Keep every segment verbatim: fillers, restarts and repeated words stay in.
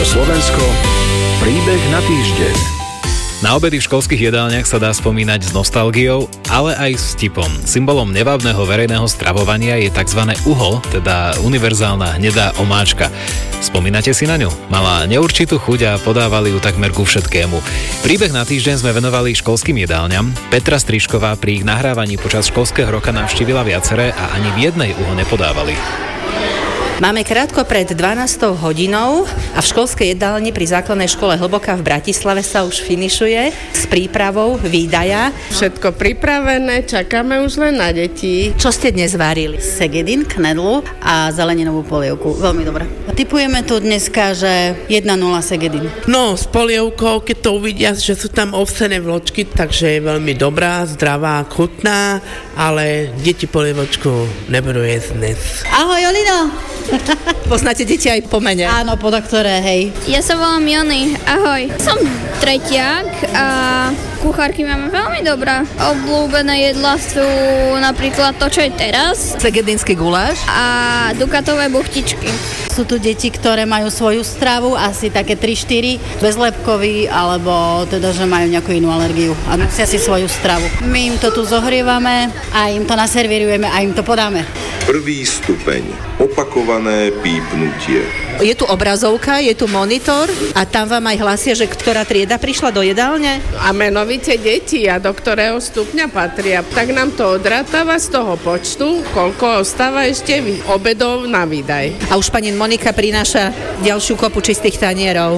Rádio Slovensko, príbeh na týždeň. Na obedy v školských jedálniach sa dá spomínať s nostalgiou, ale aj s vtipom. Symbolom nevábneho verejného stravovania je tzv. Uhol, teda univerzálna hnedá omáčka. Spomínate si na ňu? Mala neurčitú chuť a podávali ju takmer ku všetkému. Príbeh na týždeň sme venovali školským jedálňam. Petra Strižková pri ich nahrávaní počas školského roka navštívila viaceré a ani v jednej uhol nepodávali. Máme krátko pred dvanástou hodinou a v školskej jedálni pri základnej škole Hlboká v Bratislave sa už finišuje s prípravou výdaja. Všetko pripravené, čakáme už len na deti. Čo ste dnes varili? Segedin, knedlu a zeleninovú polievku. Veľmi dobré. Tipujeme tu dneska, že jedna nula Segedin. No, s polievkou, keď to uvidia, že sú tam ovsené vločky, takže je veľmi dobrá, zdravá, chutná, ale deti polievočku nebudú jesť dnes. Ahoj, Olino! Poznáte deti aj po mene? Áno, po doktore, hej. Ja sa volám Jony, ahoj. Som tretiak a kuchárky máme veľmi dobrá. Obľúbené jedlá sú napríklad to, čo je teraz. Segedinský guláš. A dukatové buchtičky. Sú tu deti, ktoré majú svoju stravu, asi také tri štyri, bezlepkový, alebo teda, že majú nejakú inú alergiu a nosia si svoju stravu. My im to tu zohrievame a im to naservírujeme a im to podáme. Prvý stupeň. Opakované pípnutie. Je tu obrazovka, je tu monitor a tam vám aj hlasia, že ktorá trieda prišla do jedálne? A menovite deti a do ktorého stupňa patria. Tak nám to odrátava z toho počtu, koľko ostáva ešte obedov na výdaj. A už pani Monika prináša ďalšiu kopu čistých tanierov.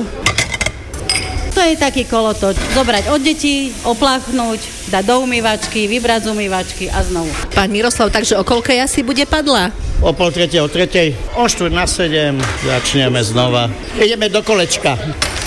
To je taký kolotoč. Zobrať od detí, opláchnúť, dať do umývačky, vybrať z umývačky a znovu. Pán Miroslav, takže o koľkej asi bude padla? O pol tretej, o tretej, o štvrť na sedem, začneme znova. Ideme do kolečka.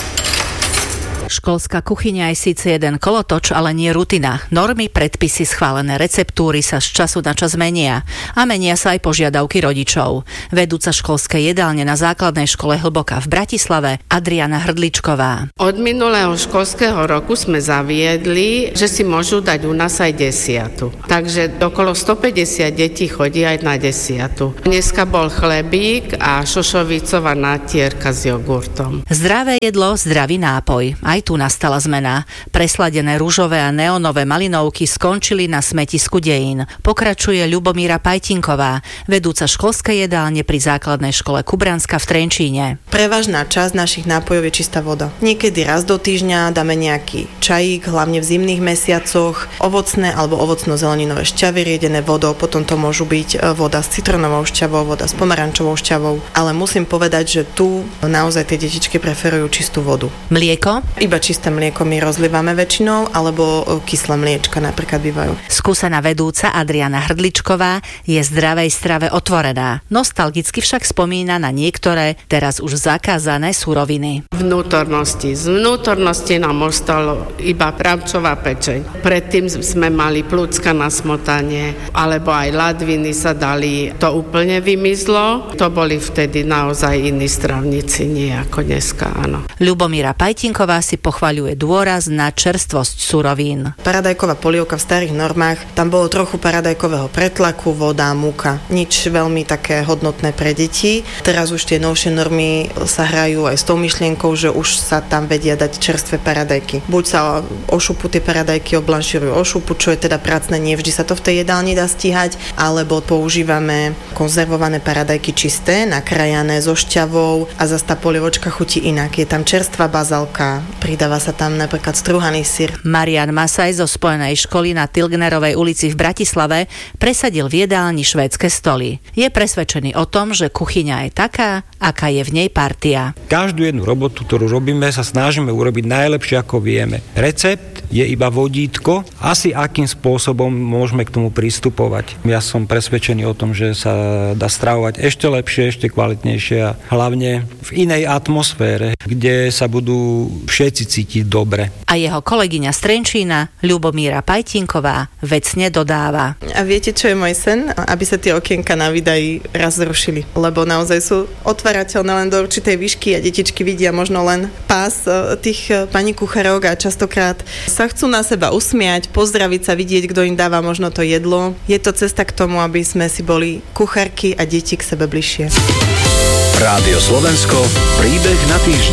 Školská kuchyňa je síce jeden kolotoč, ale nie rutina. Normy, predpisy, schválené receptúry sa z času na čas menia. A menia sa aj požiadavky rodičov. Vedúca školskej jedálne na základnej škole Hlboká v Bratislave Adriana Hrdličková. Od minulého školského roku sme zaviedli, že si môžu dať u nás aj desiatu. Takže okolo stopäťdesiat detí chodí aj na desiatu. Dneska bol chlebík a šošovicová natierka s jogurtom. Zdravé jedlo, zdravý nápoj. Aj tu nastala zmena. Presladené ružové a neonové malinovky skončili na smetisku dejín. Pokračuje Ľubomíra Pajtinková, vedúca školskej jedálne pri základnej škole Kubranska v Trenčíne. Prevažná časť našich nápojov je čistá voda. Niekedy raz do týždňa dáme nejaký čajík, hlavne v zimných mesiacoch, ovocné alebo ovocno-zeleninové šťavy riedené vodou, potom to môžu byť voda s citronovou šťavou, voda s pomarančovou šťavou, ale musím povedať, že tu naozaj tie detičky preferujú čistú vodu. Mlieko? Iba čisté mlieko my rozlievame väčšinou, alebo kyslé mliečka napríklad bývajú. Skúsená vedúca Adriana Hrdličková je zdravej strave otvorená. Nostalgicky však spomína na niektoré, teraz už zakázané suroviny. Vnútornosti. Z vnútornosti nám ostalo iba bravčová pečeň. Predtým sme mali plúcka na smotanie, alebo aj ladviny sa dali. To úplne vymizlo. To boli vtedy naozaj iní stravníci, nie ako dneska, áno. Ľubomíra Pajtinková si pochvaľuje dôraz na čerstvosť surovín. Paradajková polievka v starých normách, tam bolo trochu paradajkového pretlaku, voda, múka. Nič veľmi také hodnotné pre deti. Teraz už tie novšie normy sa hrajú aj s tou myšlienkou, že už sa tam vedia dať čerstvé paradajky. Buď sa o šupu tie paradajky oblanširujú o šupu, čo je teda prácne, nie vždy sa to v tej jedálni dá stíhať, alebo používame konzervované paradajky čisté, nakrájané so šťavou a zase tá polievočka chutí inak. Je tam čerstvá bazalka, pridáva sa tam napríklad strúhaný syr. Marian Masaj zo Spojenej školy na Tilgnerovej ulici v Bratislave presadil v jedálni švédske stoly. Je presvedčený o tom, že kuchyňa je taká, aká je v nej partia. Každú jednu robotu, ktorú robíme, sa snažíme urobiť najlepšie, ako vieme. Recept je iba vodítko, asi akým spôsobom môžeme k tomu pristupovať. Ja som presvedčený o tom, že sa dá stravovať ešte lepšie, ešte kvalitnejšie a hlavne v inej atmosfére, kde sa budú všetci cítiť dobre. A jeho kolegyňa z Trenčína, Ľubomíra Pajtinková, vecne dodáva. A viete, čo je môj sen? Aby sa tie okienka na výdaji raz zrušili. Lebo naozaj sú otvárateľné len do určitej výšky a detičky vidia možno len pás tých pani kuchárok a častokrát sa chcú na seba usmiať, pozdraviť sa, vidieť, kto im dáva možno to jedlo. Je to cesta k tomu, aby sme si boli kuchárky a deti k sebe bližšie. Rádio Slovensko, príbeh na týždeň.